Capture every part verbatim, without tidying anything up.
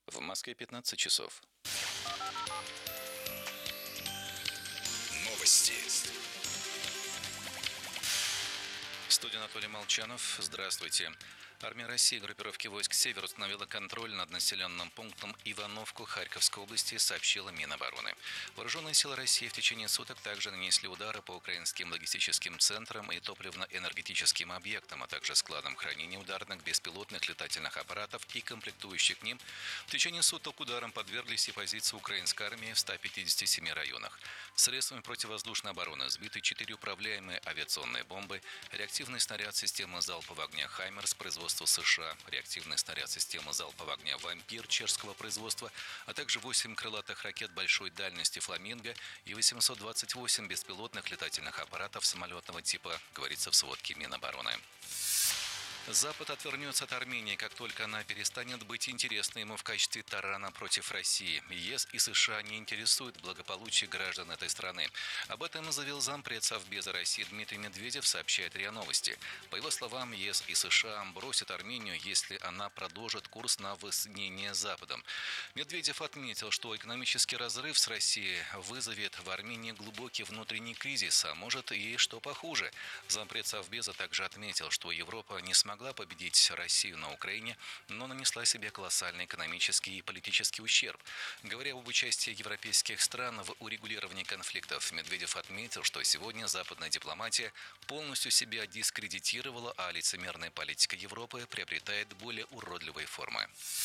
В Москве пятнадцать часов. Новости. В студии Анатолий Молчанов. Здравствуйте. Армия России группировки войск «Север» установила контроль над населенным пунктом Ивановку Харьковской области, сообщила Минобороны. Вооруженные силы России в течение суток также нанесли удары по украинским логистическим центрам и топливно-энергетическим объектам, а также складам хранения ударных беспилотных летательных аппаратов и комплектующих к ним. В течение суток ударам подверглись и позиции украинской армии в ста пятидесяти семи районах. Средствами противовоздушной обороны сбиты четыре управляемые авиационные бомбы, реактивный снаряд системы залпового огня «Хаймерс» производства США, реактивный снаряд системы залпового огня «Вампир» чешского производства, а также восемь крылатых ракет большой дальности «Фламинго» и восемьсот двадцать восемь беспилотных летательных аппаратов самолетного типа, говорится в сводке Минобороны. Запад отвернется от Армении, как только она перестанет быть интересной ему в качестве тарана против России. ЕС и США не интересуют благополучие граждан этой страны. Об этом заявил зампред Совбеза России Дмитрий Медведев, сообщает РИА Новости. По его словам, ЕС и США бросят Армению, если она продолжит курс на воссоединение с Западом. Медведев отметил, что экономический разрыв с Россией вызовет в Армении глубокий внутренний кризис, а может и что похуже. Зампред Совбеза также отметил, что Европа не смогла могла победить Россию на Украине, но нанесла себе колоссальный экономический и политический ущерб. Говоря об участии европейских стран в урегулировании конфликтов, Медведев отметил, что сегодня западная дипломатия полностью себя дискредитировала, а лицемерная политика Европы приобретает более уродливые формы.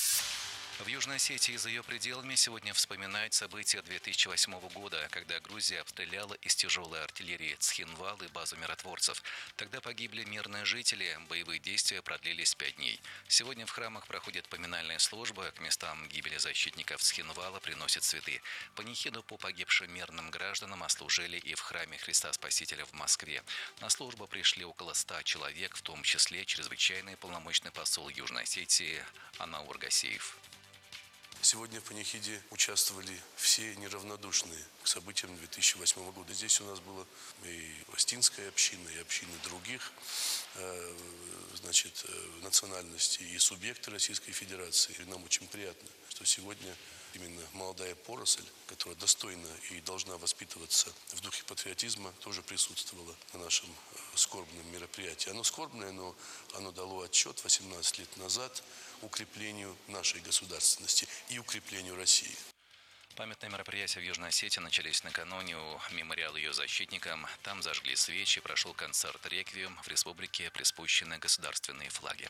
В Южной Осетии и за ее пределами сегодня вспоминают события две тысячи восьмого года, когда Грузия обстреляла из тяжелой артиллерии Цхинвал и базу миротворцев. Тогда погибли мирные жители, боевые действия продлились пять дней. Сегодня в храмах проходит поминальная служба, к местам гибели защитников Цхинвала приносят цветы. Панихиду по погибшим мирным гражданам ослужили и в храме Христа Спасителя в Москве. На службу пришли около ста человек, в том числе чрезвычайный полномочный посол Южной Осетии Анаур Гасеев. Сегодня в панихиде участвовали все неравнодушные к событиям две тысячи восьмого года. Здесь у нас была и Остинская община, и общины других э, значит, национальностей, и субъекты Российской Федерации. И нам очень приятно, что сегодня именно молодая поросль, которая достойна и должна воспитываться в духе патриотизма, тоже присутствовала на нашем скорбном мероприятии. Оно скорбное, но оно дало отчет восемнадцать лет назад укреплению нашей государственности и укреплению России. Памятные мероприятия в Южной Осетии начались накануне у мемориала ее защитникам. Там зажгли свечи, прошел концерт «Реквием». В республике приспущены государственные флаги.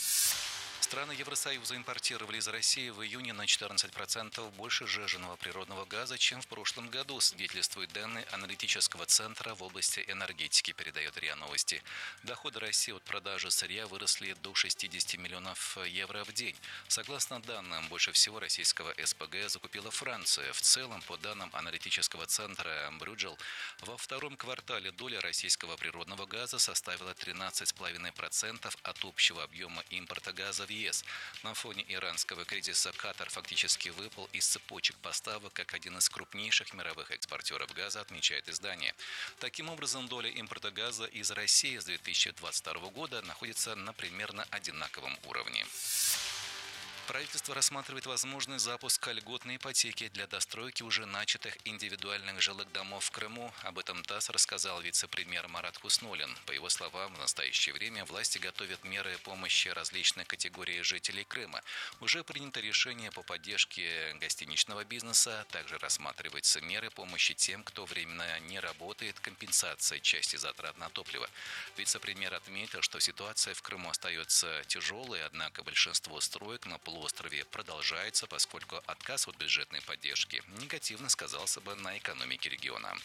Страны Евросоюза импортировали из России в июне на четырнадцать процентов больше сжиженного природного газа, чем в прошлом году, свидетельствуют данные аналитического центра в области энергетики, передает РИА Новости. Доходы России от продажи сырья выросли до шестидесяти миллионов евро в день. Согласно данным, больше всего российского СПГ закупила Франция. В целом, по данным аналитического центра Брюджел, во втором квартале доля российского природного газа составила тринадцать целых пять десятых процента от общего объема импорта газа в ЕС. На фоне иранского кризиса Катар фактически выпал из цепочек поставок как один из крупнейших мировых экспортеров газа, отмечает издание. Таким образом, доля импорта газа из России с две тысячи двадцать второго года находится на примерно одинаковом уровне. Правительство рассматривает возможный запуск льготной ипотеки для достройки уже начатых индивидуальных жилых домов в Крыму. Об этом ТАСС рассказал вице-премьер Марат Хуснуллин. По его словам, в настоящее время власти готовят меры помощи различной категории жителей Крыма. Уже принято решение по поддержке гостиничного бизнеса. Также рассматриваются меры помощи тем, кто временно не работает, компенсация части затрат на топливо. Вице-премьер отметил, что ситуация в Крыму остается тяжелой, однако большинство строек на полуострове острове продолжается, поскольку отказ от бюджетной поддержки негативно сказался бы на экономике региона.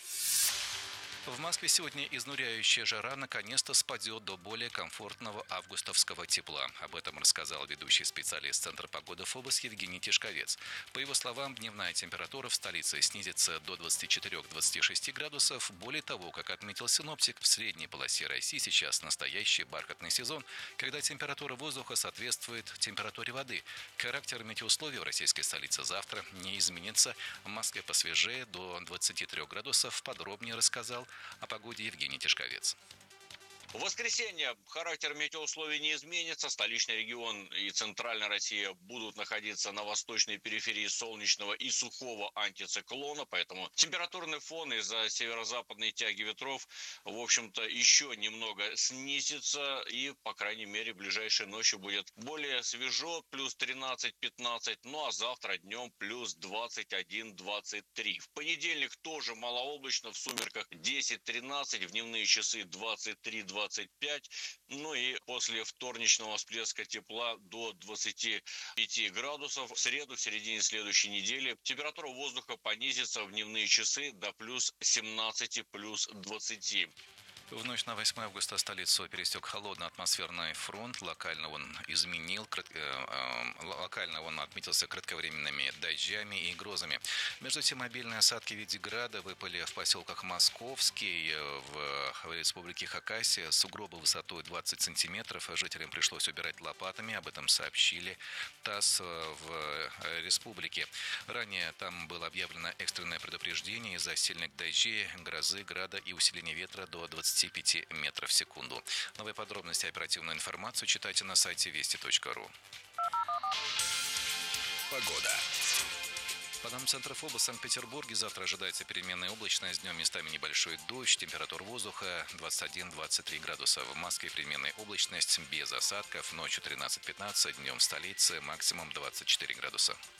В Москве сегодня изнуряющая жара наконец-то спадет до более комфортного августовского тепла. Об этом рассказал ведущий специалист Центра погоды ФОБОС Евгений Тишковец. По его словам, дневная температура в столице снизится до двадцати четырёх — двадцати шести градусов. Более того, как отметил синоптик, в средней полосе России сейчас настоящий бархатный сезон, когда температура воздуха соответствует температуре воды. Характер метеоусловий в российской столице завтра не изменится. В Москве посвежее до двадцати трёх градусов. Подробнее рассказал о погоде Евгений Тишковец. В воскресенье характер метеоусловий не изменится. Столичный регион и центральная Россия будут находиться на восточной периферии солнечного и сухого антициклона, поэтому температурный фон из-за северо-западной тяги ветров, в общем-то, еще немного снизится, и, по крайней мере, ближайшей ночью будет более свежо, плюс тринадцать-пятнадцать, ну а завтра днем плюс двадцать один - двадцать три. В понедельник тоже малооблачно, в сумерках десять-тринадцать, в дневные часы двадцать три - двадцать пять, ну и после вторничного всплеска тепла до двадцати пяти градусов. В среду, в середине следующей недели, температура воздуха понизится в дневные часы до плюс семнадцати, плюс двадцати. В ночь на восьмое августа столицу пересек холодный атмосферный фронт. Локально он изменил, локально он отметился кратковременными дождями и грозами. Между тем, мобильные осадки в виде града выпали в поселках Московский, в республике Хакасия. Сугробы высотой двадцать сантиметров. Жителям пришлось убирать лопатами. Об этом сообщили ТАСС в республике. Ранее там было объявлено экстренное предупреждение из-за сильных дождей, грозы, града и усиления ветра до двадцати пяти метров в секунду. Новые подробности и оперативную информацию читайте на сайте вести точка ру. Погода. По данным Центра ФОБа в Санкт-Петербурге завтра ожидается переменная облачность, днем местами небольшой дождь, температура воздуха двадцать один - двадцать три градуса. В Москве переменная облачность без осадков, ночью тринадцать - пятнадцать, днем в столице максимум двадцать четыре градуса.